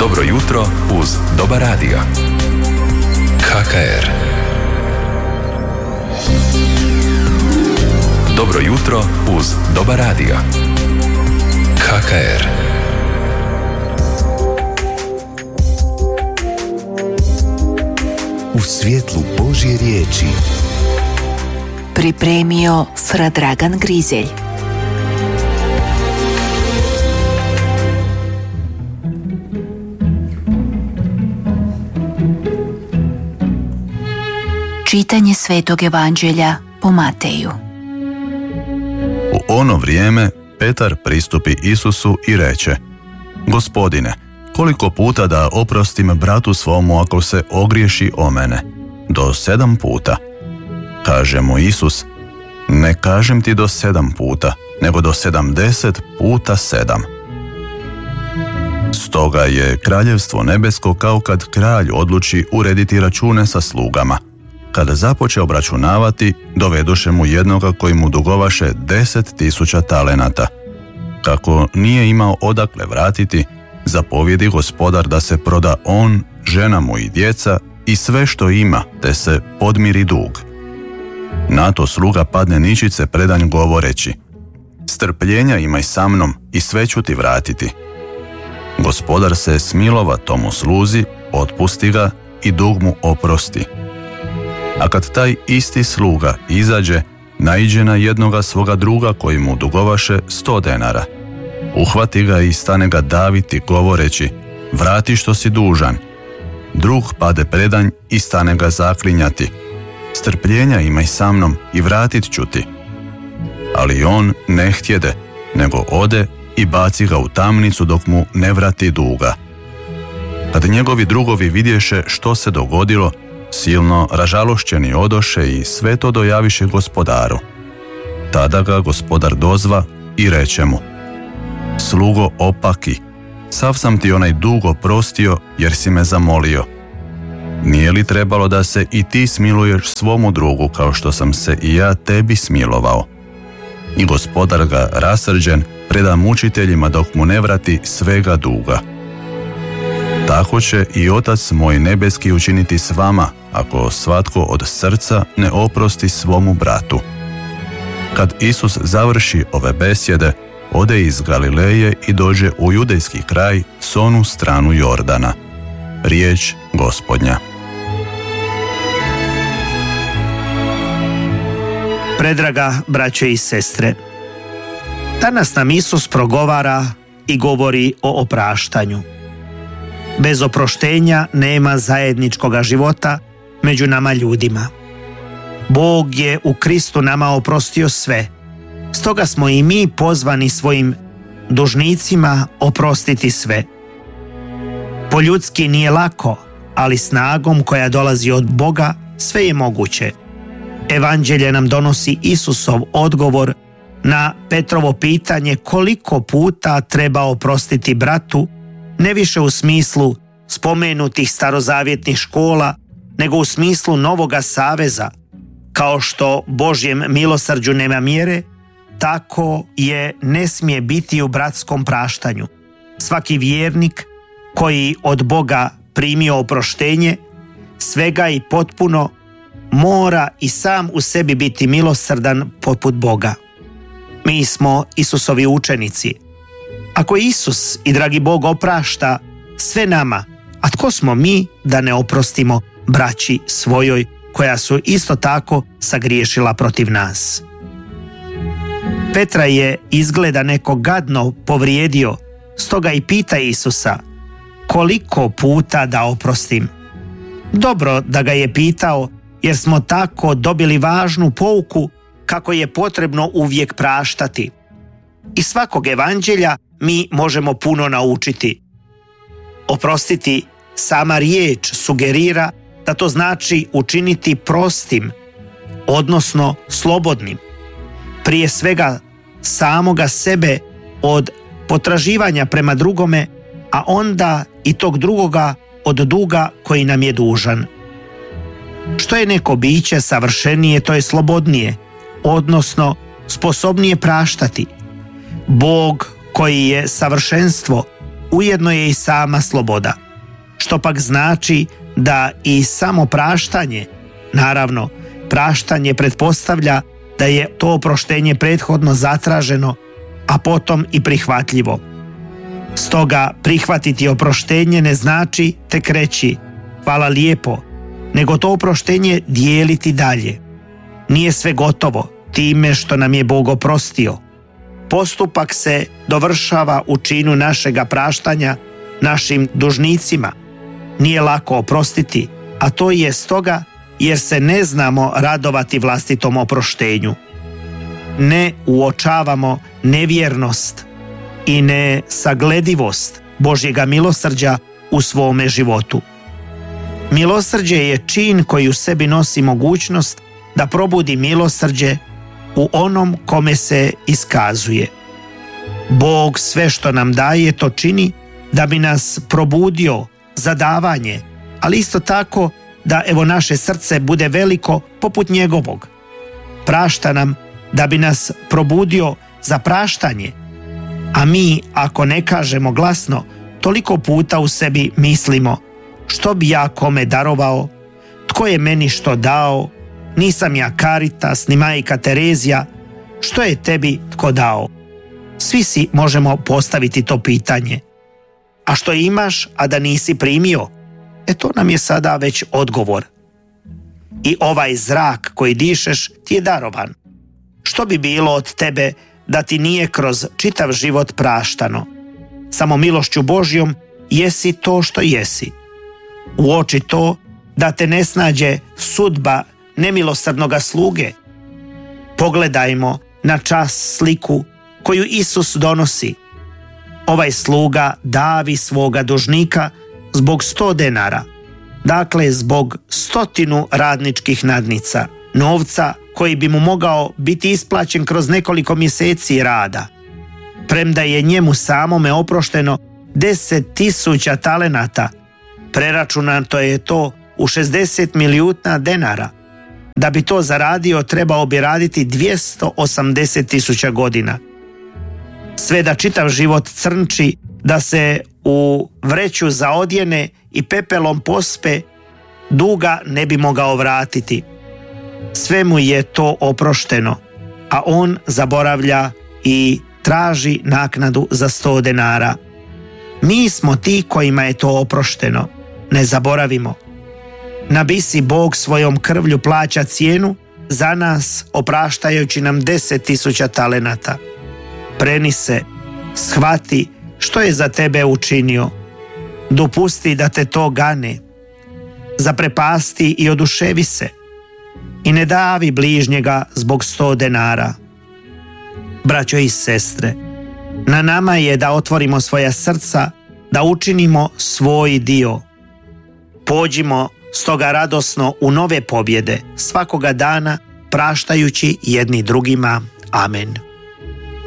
Dobro jutro uz Dobar radio. KKR. Dobro jutro uz Dobar radio. KKR. U svjetlu Božje riječi pripremio Fra Dragan Grizelj. Čitanje Svetog Evanđelja po Mateju. U ono vrijeme Petar pristupi Isusu i reče: Gospodine, koliko puta da oprostim bratu svomu ako se ogriješi o mene? Do 7 puta. Kaže mu Isus: Ne kažem ti do 7 puta, nego do 70 puta 7. Stoga je kraljevstvo nebesko kao kad kralj odluči urediti račune sa slugama. Kada započe obračunavati, dovedoše mu jednoga koji mu dugovaše 10.000 talenata. Kako nije imao odakle vratiti, zapovjedi gospodar da se proda on, žena mu i djeca i sve što ima, te se podmiri dug. Na to sluga padne ničice predanj govoreći: Strpljenja imaj sa mnom i sve ću ti vratiti. Gospodar se smilova tomu sluzi, otpusti ga i dug mu oprosti. A kad taj isti sluga izađe, naiđe na jednoga svoga druga koji mu dugovaše 100 denara. Uhvati ga i stane ga daviti govoreći: Vrati što si dužan. Drug pade predanj i stane ga zaklinjati: Strpljenja imaj sa mnom i vratit ću ti. Ali on ne htjede, nego ode i baci ga u tamnicu dok mu ne vrati duga. Kad njegovi drugovi vidješe što se dogodilo, silno ražalošćeni odoše i sve to dojaviše gospodaru. Tada ga gospodar dozva i reče mu: Slugo opaki, sav sam ti onaj dug oprostio jer si me zamolio. Nije li trebalo da se i ti smiluješ svomu drugu kao što sam se i ja tebi smilovao? I gospodar ga rasrđen preda mučiteljima dok mu ne vrati svega duga. Tako će i Otac moj nebeski učiniti s vama, ako svatko od srca ne oprosti svomu bratu. Kad Isus završi ove besjede, ode iz Galileje i dođe u judejski kraj s onu stranu Jordana. Riječ Gospodnja. Predraga braće i sestre, danas nam Isus progovara i govori o opraštanju. Bez oproštenja nema zajedničkoga života među nama ljudima. Bog je u Kristu nama oprostio sve, stoga smo i mi pozvani svojim dužnicima oprostiti sve. Po ljudski nije lako, ali snagom koja dolazi od Boga sve je moguće. Evanđelje nam donosi Isusov odgovor na Petrovo pitanje koliko puta treba oprostiti bratu, ne više u smislu spomenutih starozavjetnih škola, nego u smislu novoga saveza. Kao što Božjem milosrđu nema mjere, tako je ne smije biti u bratskom praštanju. Svaki vjernik koji od Boga primio oproštenje, svega i potpuno, mora i sam u sebi biti milosrdan poput Boga. Mi smo Isusovi učenici. Ako Isus i dragi Bog oprašta sve nama, a tko smo mi da ne oprostimo braći svojoj koja su isto tako sagriješila protiv nas? Petra je izgleda neko gadno povrijedio, stoga i pita Isusa: Koliko puta da oprostim? Dobro da ga je pitao, jer smo tako dobili važnu pouku kako je potrebno uvijek praštati. Iz svakog evanđelja mi možemo puno naučiti. Oprostiti, sama riječ sugerira da to znači učiniti prostim, odnosno slobodnim. Prije svega samoga sebe od potraživanja prema drugome, a onda i tog drugoga od duga koji nam je dužan. Što je neko biće savršenije, to je slobodnije, odnosno sposobnije praštati. Bog koji je savršenstvo ujedno je i sama sloboda, što pak znači da i samo praštanje, naravno, praštanje pretpostavlja da je to oproštenje prethodno zatraženo, a potom i prihvatljivo. Stoga prihvatiti oproštenje ne znači tek reći hvala lijepo, nego to oproštenje dijeliti dalje. Nije sve gotovo time što nam je Bog oprostio. Postupak se dovršava u činu našega praštanja našim dužnicima. Nije lako oprostiti, a to je stoga jer se ne znamo radovati vlastitom oproštenju. Ne uočavamo nevjernost i nesagledivost Božjega milosrđa u svome životu. Milosrđe je čin koji u sebi nosi mogućnost da probudi milosrđe u onom kome se iskazuje. Bog sve što nam daje to čini da bi nas probudio za davanje, ali isto tako da evo naše srce bude veliko poput njegovog. Prašta nam da bi nas probudio za praštanje, a mi ako ne kažemo glasno, toliko puta u sebi mislimo što bi ja kome darovao, tko je meni što dao, nisam ja Caritas ni majka Terezija, što je tebi tko dao? Svi si možemo postaviti to pitanje. A što imaš, a da nisi primio? To nam je sada već odgovor. I ovaj zrak koji dišeš ti je darovan. Što bi bilo od tebe da ti nije kroz čitav život praštano? Samo milošću Božjom jesi to što jesi. Uoči to da te ne snađe sudba nemilosrdnoga sluge. Pogledajmo na čas sliku koju Isus donosi. Ovaj sluga davi svoga dužnika zbog 100 denara, dakle zbog 100 radničkih nadnica, novca koji bi mu mogao biti isplaćen kroz nekoliko mjeseci rada. Premda je njemu samome oprošteno 10.000 talenata, preračunato je to u 60 milijuna denara. Da bi to zaradio trebao bi raditi 280.000 godina. Sve da čitav život crnči, da se u vreću zaodjene i pepelom pospe, duga ne bi mogao vratiti. Sve mu je to oprošteno, a on zaboravlja i traži naknadu za 100 denara. Mi smo ti kojima je to oprošteno. Ne zaboravimo. Na bisi Bog svojom krvlju plaća cijenu za nas, opraštajući nam 10.000 talenata. Preni se, shvati što je za tebe učinio. Dopusti da te to gane. Zaprepasti i oduševi se. I ne davi bližnjega zbog 100 denara. Braćo i sestre, na nama je da otvorimo svoja srca, da učinimo svoj dio. Pođimo stoga radosno u nove pobjede svakoga dana, praštajući jedni drugima. Amen.